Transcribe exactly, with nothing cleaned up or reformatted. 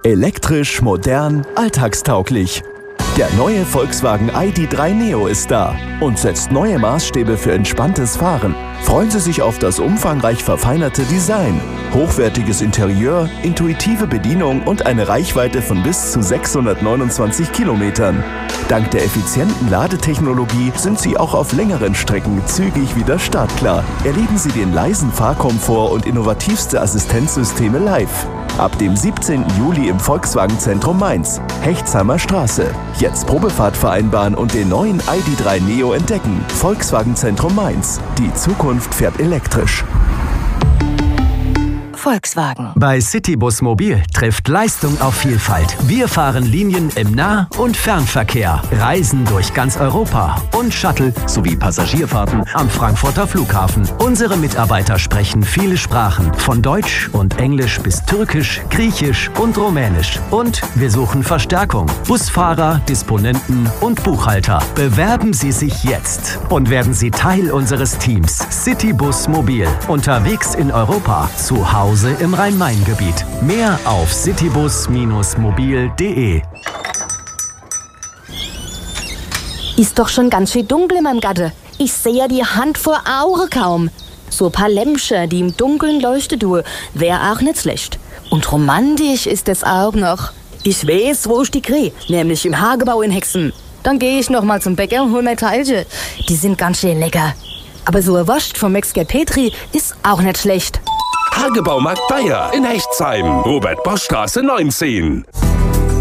Elektrisch, modern, alltagstauglich. Der neue Volkswagen I D drei Neo ist da und setzt neue Maßstäbe für entspanntes Fahren. Freuen Sie sich auf das umfangreich verfeinerte Design, hochwertiges Interieur, intuitive Bedienung und eine Reichweite von bis zu sechshundertneunundzwanzig Kilometern. Dank der effizienten Ladetechnologie sind Sie auch auf längeren Strecken zügig wieder startklar. Erleben Sie den leisen Fahrkomfort und innovativste Assistenzsysteme live. Ab dem siebzehnten Juli im Volkswagen-Zentrum Mainz, Hechtsheimer Straße. Jetzt Probefahrt vereinbaren und den neuen I D drei Neo entdecken. Volkswagen-Zentrum Mainz. Die Zukunft fährt elektrisch. Volkswagen. Bei Citybus Mobil trifft Leistung auf Vielfalt. Wir fahren Linien im Nah- und Fernverkehr, Reisen durch ganz Europa und Shuttle sowie Passagierfahrten am Frankfurter Flughafen. Unsere Mitarbeiter sprechen viele Sprachen, von Deutsch und Englisch bis Türkisch, Griechisch und Rumänisch. Und wir suchen Verstärkung. Busfahrer, Disponenten und Buchhalter. Bewerben Sie sich jetzt und werden Sie Teil unseres Teams. Citybus Mobil. Unterwegs in Europa. Zu Hause im Rhein-Main-Gebiet. Mehr auf citybus mobil punkt de. Ist doch schon ganz schön dunkel in meinem Gatte. Ich sehe ja die Hand vor Augen kaum. So ein paar Lämpchen, die im Dunkeln leuchten, du, wär auch nicht schlecht. Und romantisch ist es auch noch. Ich weiß, wo ich die krieg, nämlich im Hagebau in Hexen. Dann gehe ich noch mal zum Bäcker und hol mir Teilchen. Die sind ganz schön lecker. Aber so ein Wurst vom Metzger Petri ist auch nicht schlecht. Hagebaumarkt Bayer in Hechtsheim, Robert-Bosch-Straße neunzehn.